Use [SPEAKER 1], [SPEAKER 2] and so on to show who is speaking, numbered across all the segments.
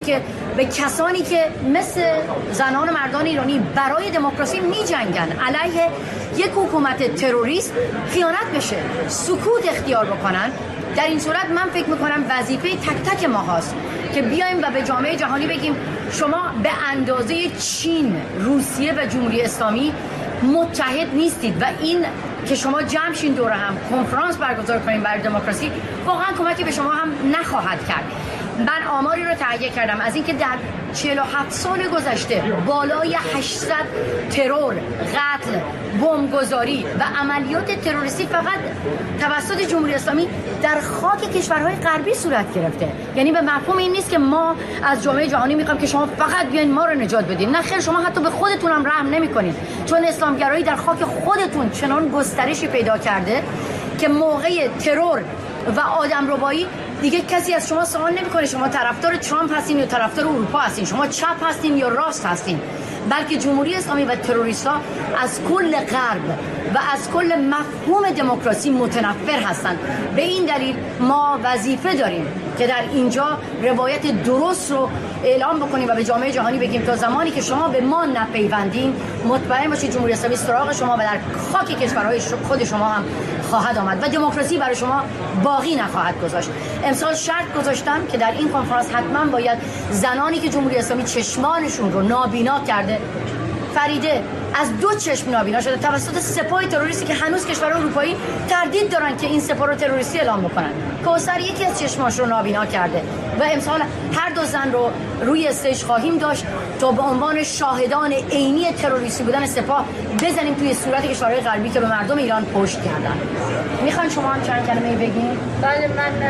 [SPEAKER 1] که به کسانی که مثل زنان و مردان ایرانی برای دموکراسی می‌جنگن علیه یک حکومت تروریست خیانت بشه، سکوت اختیار بکنن. در این صورت من فکر میکنم وظیفه تک تک ما هست که بیایم و به جامعه جهانی بگیم شما به اندازه چین، روسیه و جمهوری اسلامی متحد نیستید و این که شما جمع شین دور هم کنفرانس برگزار کنیم برای دموکراسی واقعا کمکی به شما هم نخواهد کرد. من آماری رو تهیه کردم از اینکه در 47 سال گذشته بالای 800 ترور، قتل، بمبگذاری و عملیات تروریستی فقط توسط جمهوری اسلامی در خاک کشورهای غربی صورت گرفته. یعنی به مفهوم این نیست که ما از جامعه جهانی میخوایم که شما فقط بیاین ما رو نجات بدین. نه خیر، شما حتی به خودتون هم رحم نمیکنید، چون اسلامگرایی در خاک خودتون چنان گسترشی پیدا کرده که موقع ترور و آدمربایی دیگه کسی از شما سوال نمیکنه شما طرفدار ترامپ هستین یا طرفدار اروپا هستین، شما چپ هستین یا راست هستین، بلکه جمهوری اسلامی و تروریست‌ها از کل غرب و از کل مفهوم دموکراسی متنفر هستند. به این دلیل ما وظیفه داریم که در اینجا روایت درست رو اعلام بکنیم و به جامعه جهانی بگیم تا زمانی که شما به ما نپیوندین مطمئن باشید جمهوری اسلامی سراغ شما و در خاک کشورهای خود شما هم خواهد آمد و دموکراسی برای شما باقی نخواهد گذاشت. امسال شرط گذاشتم که در این کنفرانس حتما باید زنانی که جمهوری اسلامی چشمانشون رو نابینا کرده، فریده از دو چشم نابینا شده توسط سپاه تروریستی که هنوز کشورهای اروپایی تردید دارن که این سپاه رو تروریستی اعلام بکنن، کوثر یکی از چشماش رو نابینا کرده و امسال هر دو زن رو روی استیج خواهیم داشت تا به عنوان شاهدان عینی تروریستی بودن سپاه بزنیم توی صورت کشورهای غربی که به مردم ایران پشت کردن. میخوان شما هم چند کلمه بگین؟
[SPEAKER 2] بله، من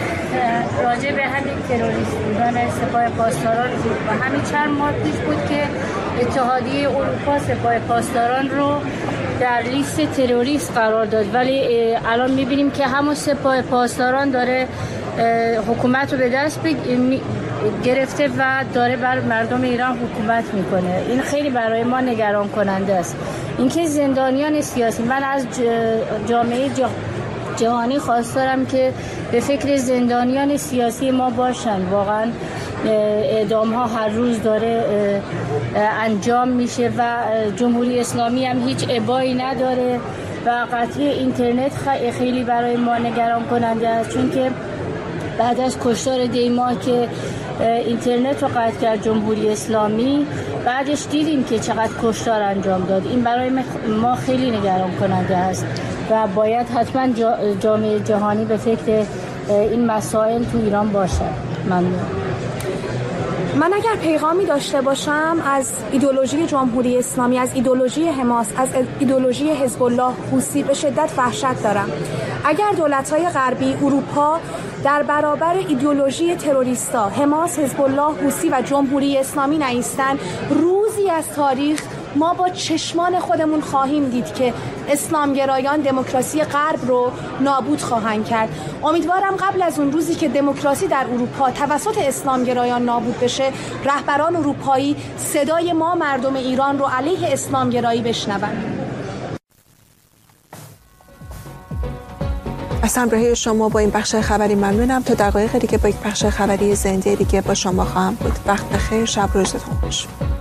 [SPEAKER 2] راجع به همین تروریست بودن سپاه پاسداران و همین چند ماه پیش بود که اتحادیه اروپا سپاه پاسداران رو در لیست تروریست قرار داد، ولی الان میبینیم که همون سپاه پاسداران داره حکومت رو به دست گرفته و داره بر مردم ایران حکومت میکنه. این خیلی برای ما نگران کننده است. اینکه زندانیان سیاسی، من از جامعه جهانی خواستم که به فکر زندانیان سیاسی ما باشن. واقعا اعدام ها هر روز داره انجام میشه و جمهوری اسلامی هم هیچ ابایی نداره و قطعی اینترنت خیلی برای ما نگران کننده است، چون که بعد از کشتار دیما که اینترنت رو قطع کرد جمهوری اسلامی، بعدش دیدیم که چقدر کشتار انجام داد. این برای ما خیلی نگران کننده است و باید حتما جامعه جهانی به فکر این مسائل تو ایران باشه. ممنون.
[SPEAKER 3] من اگر پیغامی داشته باشم از ایدئولوژی جمهوری اسلامی، از ایدئولوژی حماس، از ایدئولوژی حزب الله حوثی به شدت وحشت دارم. اگر دولت‌های غربی، اروپا در برابر ایدئولوژی تروریستا، حماس، حزب الله حوثی و جمهوری اسلامی نایستند، روزی از تاریخ ما با چشمان خودمون خواهیم دید که اسلامگرایان دموکراسی غرب رو نابود خواهند کرد. امیدوارم قبل از اون روزی که دموکراسی در اروپا توسط اسلامگرایان نابود بشه، رهبران اروپایی صدای ما مردم ایران رو علیه اسلامگرایی بشنوند.
[SPEAKER 4] از همراهی شما با این بخش خبری ممنونم. تا دقایق دیگه با یک بخش خبری زنده دیگه با شما خواهم بود. وقت بخیر، شب روزتون خوش.